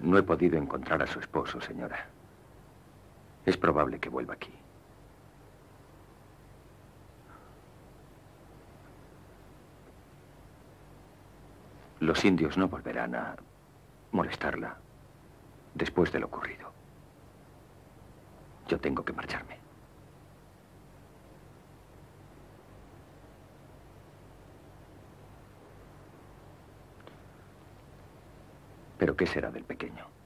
No he podido encontrar a su esposo, señora. Es probable que vuelva aquí. Los indios no volverán a molestarla después de lo ocurrido. Yo tengo que marcharme. ¿Pero qué será del pequeño?